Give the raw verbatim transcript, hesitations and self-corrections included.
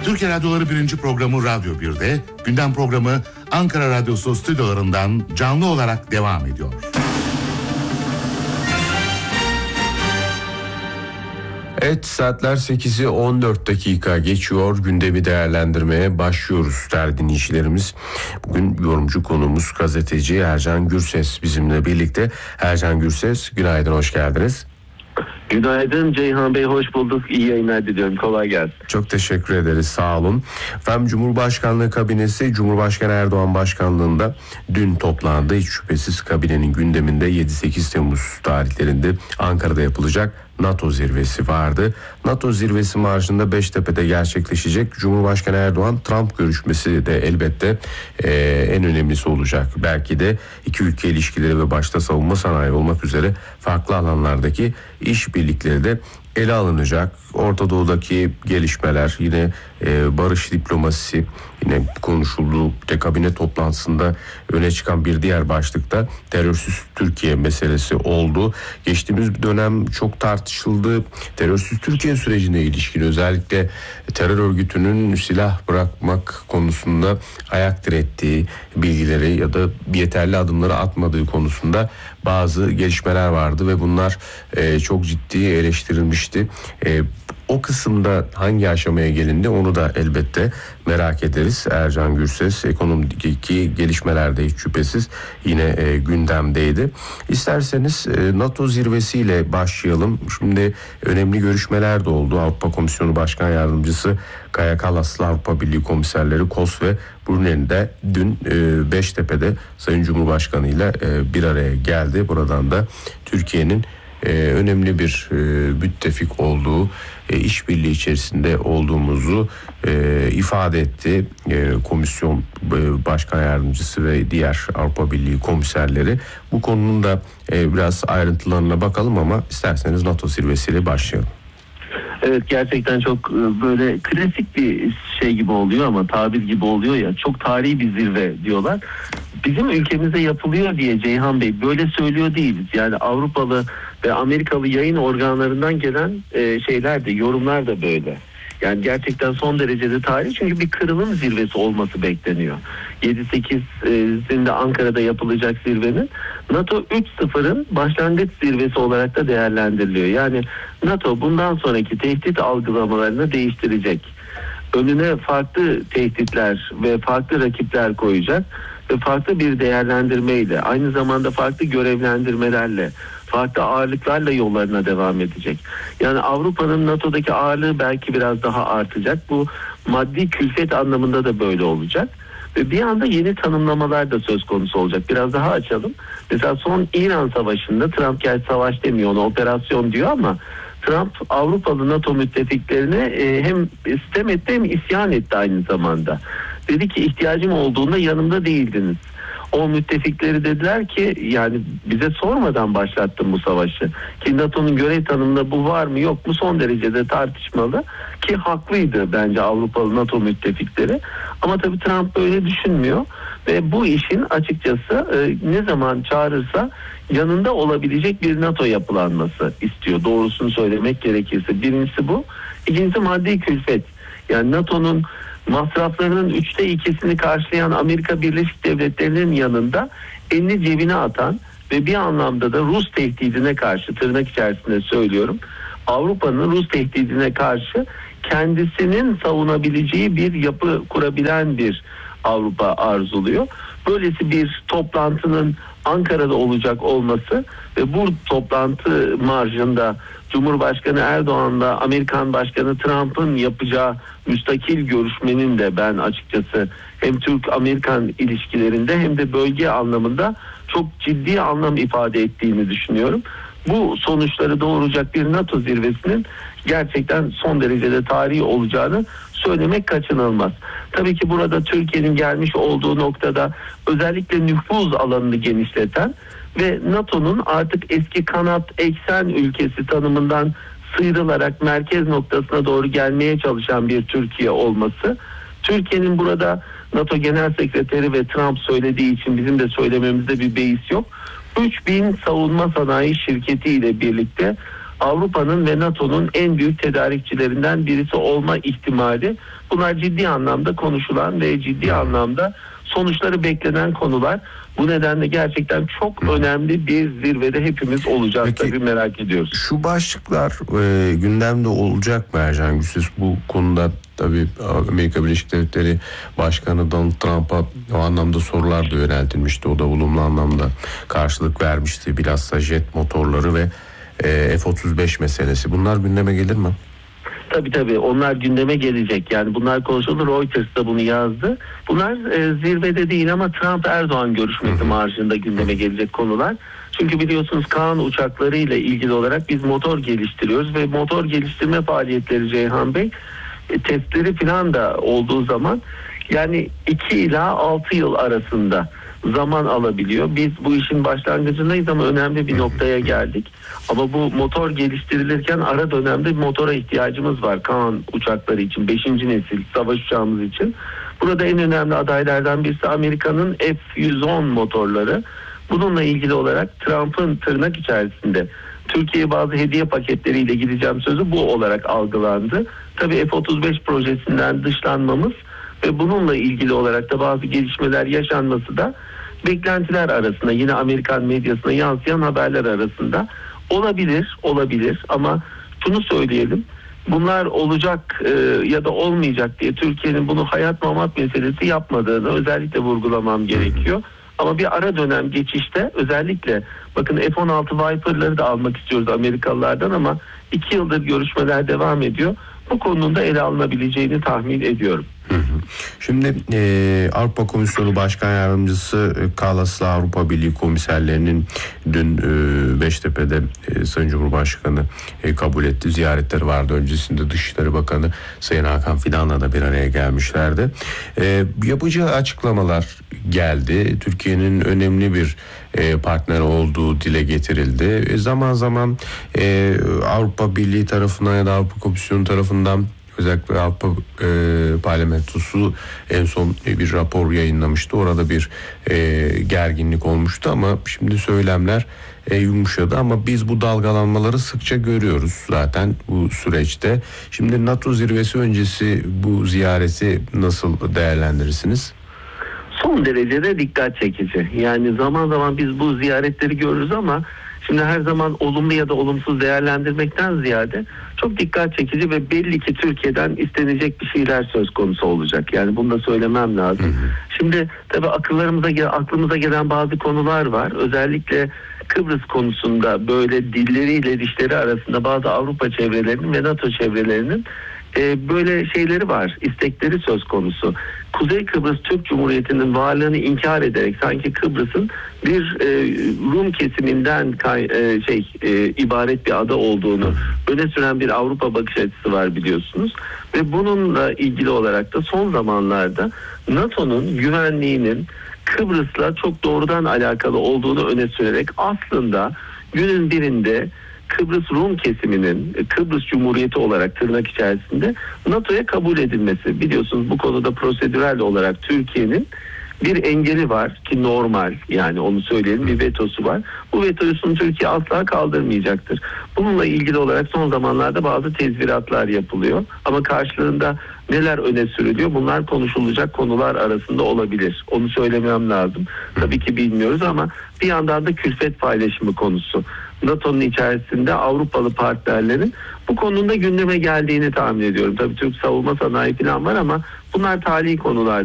Türkiye Radyoları birinci programı Radyo bir'de, gündem programı Ankara Radyosu stüdyolarından canlı olarak devam ediyor. Evet, saatler sekizi on dört dakika geçiyor. Gündemi değerlendirmeye başlıyoruz değerli dinleyicilerimiz. Bugün yorumcu konuğumuz gazeteci Ercan Gürses bizimle birlikte. Ercan Gürses, günaydın, hoş geldiniz. Günaydın Ceyhan Bey, hoş bulduk. İyi yayınlar diliyorum. Kolay gelsin. Çok teşekkür ederiz. Sağ olun. Efendim, Cumhurbaşkanlığı kabinesi Cumhurbaşkanı Erdoğan başkanlığında dün toplandı. Hiç şüphesiz kabinenin gündeminde yedi sekiz Temmuz tarihlerinde Ankara'da yapılacak NATO zirvesi vardı. NATO zirvesi marjında Beştepe'de gerçekleşecek. Cumhurbaşkanı Erdoğan Trump görüşmesi de elbette e, en önemlisi olacak. Belki de iki ülke ilişkileri ve başta savunma sanayi olmak üzere farklı alanlardaki işbirlikleri de ele alınacak. Orta Doğu'daki gelişmeler, yine e, barış diplomasisi yine konuşuldu. De kabine toplantısında öne çıkan bir diğer başlıkta terörsüz Türkiye meselesi oldu. Geçtiğimiz dönem çok tartışıldı. Terörsüz Türkiye sürecine ilişkin özellikle terör örgütünün silah bırakmak konusunda ayak direttiği bilgileri ya da yeterli adımları atmadığı konusunda bazı gelişmeler vardı ve bunlar e, çok ciddi eleştirilmişti. E, O kısımda hangi aşamaya gelindi onu da elbette merak ederiz. Ercan Gürses, ekonomideki gelişmelerde hiç şüphesiz yine e, gündemdeydi. İsterseniz e, NATO zirvesiyle başlayalım. Şimdi önemli görüşmeler de oldu. Avrupa Komisyonu Başkan Yardımcısı Kaja Kallas'la Avrupa Birliği komiserleri Kos ve Brunel'in de dün e, Beştepe'de Sayın Cumhurbaşkanı ile e, bir araya geldi. Buradan da Türkiye'nin e, önemli bir e, müttefik olduğu, E, işbirliği içerisinde olduğumuzu e, ifade etti. E, komisyon e, başkan yardımcısı ve diğer Avrupa Birliği komiserleri. Bu konunun da e, biraz ayrıntılarına bakalım ama isterseniz NATO zirvesiyle başlayalım. Evet, gerçekten çok böyle klasik bir şey gibi oluyor ama tabir gibi oluyor ya, çok tarihi bir zirve diyorlar. Bizim ülkemizde yapılıyor diye Ceyhan Bey böyle söylüyor değiliz. Yani Avrupalı ve Amerikalı yayın organlarından gelen e, şeyler de, yorumlar da böyle. Yani gerçekten son derecede tarihi, çünkü bir kırılım zirvesi olması bekleniyor. yedi sekizinde Ankara'da yapılacak zirvenin NATO üç sıfırın başlangıç zirvesi olarak da değerlendiriliyor. Yani NATO bundan sonraki tehdit algılamalarını değiştirecek. Önüne farklı tehditler ve farklı rakipler koyacak ve farklı bir değerlendirmeyle, aynı zamanda farklı görevlendirmelerle, farklı ağırlıklarla yollarına devam edecek. Yani Avrupa'nın NATO'daki ağırlığı belki biraz daha artacak. Bu maddi külfet anlamında da böyle olacak. Ve bir anda yeni tanımlamalar da söz konusu olacak. Biraz daha açalım. Mesela son İran Savaşı'nda Trump gel savaş demiyor, ona operasyon diyor ama Trump Avrupalı NATO müttefiklerine e, hem sitem etti hem isyan etti aynı zamanda. Dedi ki ihtiyacım olduğunda yanımda değildiniz. O müttefikleri dediler ki yani bize sormadan başlattın bu savaşı. Ki NATO'nun görev tanımında bu var mı yok mu son derecede tartışmalı. Ki haklıydı bence Avrupalı NATO müttefikleri. Ama tabii Trump böyle düşünmüyor. Ve bu işin açıkçası e, ne zaman çağırırsa yanında olabilecek bir NATO yapılanması istiyor. Doğrusunu söylemek gerekirse. Birincisi bu. İkincisi maddi külfet. Yani NATO'nun masraflarının üçte ikisini karşılayan Amerika Birleşik Devletleri'nin yanında elini cebine atan ve bir anlamda da Rus tehdidine karşı, tırnak içerisinde söylüyorum, Avrupa'nın Rus tehdidine karşı kendisinin savunabileceği bir yapı kurabilen bir Avrupa arzuluyor. Böylesi bir toplantının Ankara'da olacak olması ve bu toplantı marjında Cumhurbaşkanı Erdoğan'la Amerikan Başkanı Trump'ın yapacağı müstakil görüşmenin de ben açıkçası hem Türk-Amerikan ilişkilerinde hem de bölge anlamında çok ciddi anlam ifade ettiğini düşünüyorum. Bu sonuçları doğuracak bir NATO zirvesinin gerçekten son derecede tarihi olacağını söylemek kaçınılmaz. Tabii ki burada Türkiye'nin gelmiş olduğu noktada özellikle nüfuz alanını genişleten ve NATO'nun artık eski kanat eksen ülkesi tanımından sıyrılarak merkez noktasına doğru gelmeye çalışan bir Türkiye olması, Türkiye'nin burada NATO Genel Sekreteri ve Trump söylediği için bizim de söylememizde bir beis yok. üç bin savunma sanayi şirketi ile birlikte Avrupa'nın ve NATO'nun en büyük tedarikçilerinden birisi olma ihtimali. Bunlar ciddi anlamda konuşulan ve ciddi anlamda sonuçları beklenen konular. Bu nedenle gerçekten çok önemli bir zirvede hepimiz olacağız. Peki, tabii merak ediyoruz. Şu başlıklar e, gündemde olacak mı Ercan Güçsüz? Bu konuda tabii Amerika Birleşik Devletleri Başkanı Donald Trump'a o anlamda sorular da yöneltilmişti. O da olumlu anlamda karşılık vermişti. Bilhassa jet motorları ve e, F otuz beş meselesi. Bunlar gündeme gelir mi? Tabii tabii onlar gündeme gelecek. Yani bunlar konuşuldu. Reuters da bunu yazdı. Bunlar e, zirvede değil ama Trump-Erdoğan görüşmesi marjında gündeme gelecek konular. Çünkü biliyorsunuz Kaan uçakları ile ilgili olarak biz motor geliştiriyoruz ve motor geliştirme faaliyetleri Ceyhan Bey e, testleri falan da olduğu zaman yani iki ila altı yıl arasında zaman alabiliyor. Biz bu işin başlangıcındayız ama önemli bir noktaya geldik. Ama bu motor geliştirilirken ara dönemde bir motora ihtiyacımız var. Kaan uçakları için, beşinci nesil savaş uçağımız için. Burada en önemli adaylardan birisi Amerika'nın F yüz on motorları. Bununla ilgili olarak Trump'ın tırnak içerisinde Türkiye'ye bazı hediye paketleriyle gideceğim sözü bu olarak algılandı. Tabii F otuz beş projesinden dışlanmamız ve bununla ilgili olarak da bazı gelişmeler yaşanması da beklentiler arasında, yine Amerikan medyasına yansıyan haberler arasında olabilir, olabilir ama şunu söyleyelim, bunlar olacak e, ya da olmayacak diye Türkiye'nin bunu hayat mamat meselesi yapmadığını özellikle vurgulamam gerekiyor. Ama bir ara dönem geçişte özellikle bakın F on altı Viper'ları da almak istiyoruz Amerikalılardan ama iki yıldır görüşmeler devam ediyor. Bu konunun da ele alınabileceğini tahmin ediyorum. Hı hı. Şimdi e, Avrupa Komisyonu Başkan Yardımcısı e, Kallas'la Avrupa Birliği komiserlerinin dün e, Beştepe'de e, Sayın Cumhurbaşkanı e, kabul etti. Ziyaretleri vardı. Öncesinde Dışişleri Bakanı Sayın Hakan Fidan'la da bir araya gelmişlerdi. E, yapıcı açıklamalar geldi. Türkiye'nin önemli bir e, partner olduğu dile getirildi. E, zaman zaman e, Avrupa Birliği tarafından ya da Avrupa Komisyonu tarafından özellikle Avrupa e, Parlamentosu en son bir rapor yayınlamıştı. Orada bir e, gerginlik olmuştu ama şimdi söylemler e, yumuşadı. Ama biz bu dalgalanmaları sıkça görüyoruz zaten bu süreçte. Şimdi NATO zirvesi öncesi bu ziyareti nasıl değerlendirirsiniz? Son derecede dikkat çekici. Yani zaman zaman biz bu ziyaretleri görürüz ama şimdi her zaman olumlu ya da olumsuz değerlendirmekten ziyade çok dikkat çekici ve belli ki Türkiye'den istenecek bir şeyler söz konusu olacak. Yani bunu da söylemem lazım. Hı hı. Şimdi tabii akıllarımıza aklımıza gelen bazı konular var. Özellikle Kıbrıs konusunda böyle dilleriyle dişleri arasında bazı Avrupa çevrelerinin ve NATO çevrelerinin e, böyle şeyleri var, istekleri söz konusu. Kuzey Kıbrıs Türk Cumhuriyeti'nin varlığını inkar ederek sanki Kıbrıs'ın bir e, Rum kesiminden kay, e, şey e, ibaret bir ada olduğunu öne süren bir Avrupa bakış açısı var biliyorsunuz. Ve bununla ilgili olarak da son zamanlarda NATO'nun güvenliğinin Kıbrıs'la çok doğrudan alakalı olduğunu öne sürerek aslında günün birinde Kıbrıs Rum kesiminin Kıbrıs Cumhuriyeti olarak tırnak içerisinde NATO'ya kabul edilmesi. Biliyorsunuz bu konuda prosedürel olarak Türkiye'nin bir engeli var ki normal, yani onu söyleyelim, bir vetosu var. Bu vetosunu Türkiye asla kaldırmayacaktır. Bununla ilgili olarak son zamanlarda bazı tezviratlar yapılıyor. Ama karşılığında neler öne sürülüyor? Bunlar konuşulacak konular arasında olabilir. Onu söylemem lazım. Tabii ki bilmiyoruz ama bir yandan da külfet paylaşımı konusu. NATO'nun içerisinde Avrupalı partnerlerin bu konuda gündeme geldiğini tahmin ediyorum. Tabii Türk savunma sanayi falan var ama bunlar tarihi konular.